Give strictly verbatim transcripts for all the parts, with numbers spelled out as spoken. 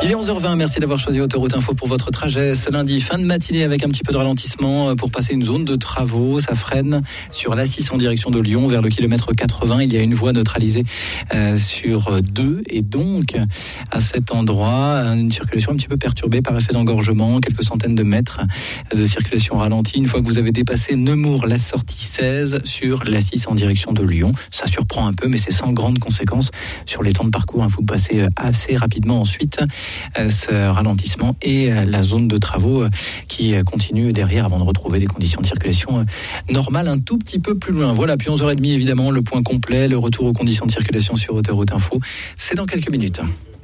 Il est onze heures vingt, merci d'avoir choisi Autoroute Info pour votre trajet ce lundi, fin de matinée avec un petit peu de ralentissement pour passer une zone de travaux. Ça freine sur l'A six en direction de Lyon vers le kilomètre quatre-vingts. Il y a une voie neutralisée euh, sur deux et donc à cet endroit, une circulation un petit peu perturbée par effet d'engorgement, quelques centaines de mètres de circulation ralentie. Une fois que vous avez dépassé Nemours, la sortie seize sur l'A six en direction de Lyon. Ça surprend un peu, mais c'est sans grande conséquence sur les temps de parcours. Vous passez assez rapidement ensuite ce ralentissement et la zone de travaux qui continue derrière avant de retrouver des conditions de circulation normales un tout petit peu plus loin. Voilà, puis onze heures trente évidemment, le point complet, le retour aux conditions de circulation sur Autoroute Info. C'est dans quelques minutes.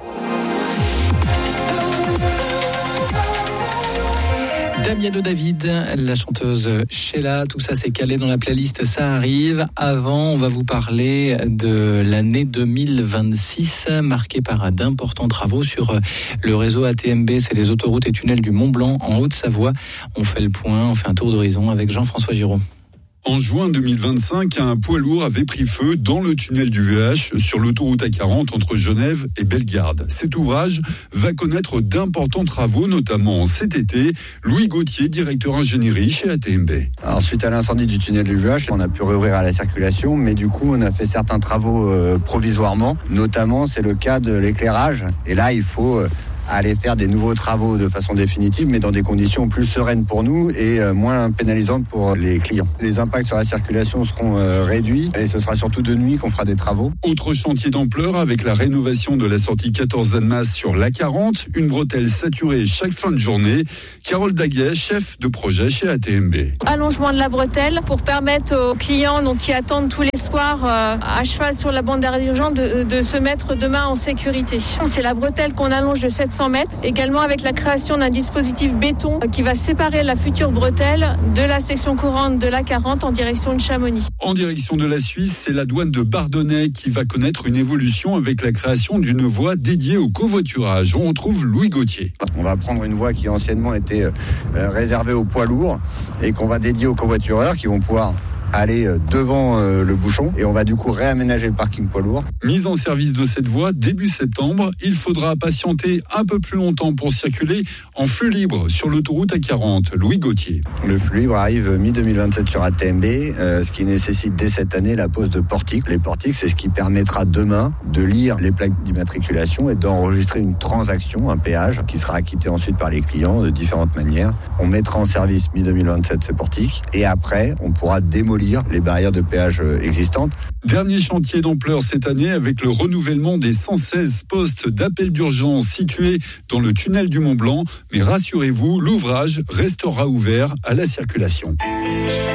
Damiano David, la chanteuse Sheila, tout ça c'est calé dans la playlist, ça arrive. Avant, on va vous parler de l'année deux mille vingt-six, marquée par d'importants travaux sur le réseau A T M B, c'est les autoroutes et tunnels du Mont-Blanc en Haute-Savoie. On fait le point, on fait un tour d'horizon avec Jean-François Giraud. En juin deux mille vingt-cinq, un poids lourd avait pris feu dans le tunnel du V H sur l'autoroute A quarante entre Genève et Bellegarde. Cet ouvrage va connaître d'importants travaux, notamment cet été. Louis Gauthier, directeur ingénierie chez A T M B. Alors, suite à l'incendie du tunnel du V H, on a pu rouvrir à la circulation, mais du coup, on a fait certains travaux euh, provisoirement. Notamment, c'est le cas de l'éclairage. Et là, il faut... Euh, aller faire des nouveaux travaux de façon définitive, mais dans des conditions plus sereines pour nous et moins pénalisantes pour les clients. Les impacts sur la circulation seront réduits et ce sera surtout de nuit qu'on fera des travaux. Autre chantier d'ampleur avec la rénovation de la sortie quatorze Annemasse sur l'A quarante, une bretelle saturée chaque fin de journée. Carole Daguet, chef de projet chez A T M B. Allongement de la bretelle pour permettre aux clients donc, qui attendent tous les soirs euh, à cheval sur la bande d'arrêt d'urgence de, de se mettre demain en sécurité. C'est la bretelle qu'on allonge de sept cents mètres, également avec la création d'un dispositif béton qui va séparer la future bretelle de la section courante de l'A quarante en direction de Chamonix. En direction de la Suisse, c'est la douane de Bardonnay qui va connaître une évolution avec la création d'une voie dédiée au covoiturage. On retrouve Louis Gauthier. On va prendre une voie qui anciennement était réservée aux poids lourds et qu'on va dédier aux covoitureurs qui vont pouvoir aller devant le bouchon et on va du coup réaménager le parking poids lourd. Mise en service de cette voie début septembre, il faudra patienter un peu plus longtemps pour circuler en flux libre sur l'autoroute A quarante. Louis Gauthier. Le flux libre arrive mi deux mille vingt-sept sur A T M B, euh, ce qui nécessite dès cette année la pose de portiques. Les portiques, c'est ce qui permettra demain de lire les plaques d'immatriculation et d'enregistrer une transaction, un péage, qui sera acquitté ensuite par les clients de différentes manières. On mettra en service mi deux mille vingt-sept ces portiques et après, on pourra démolir les barrières de péage existantes. Dernier chantier d'ampleur cette année avec le renouvellement des cent seize postes d'appel d'urgence situés dans le tunnel du Mont-Blanc. Mais rassurez-vous, l'ouvrage restera ouvert à la circulation.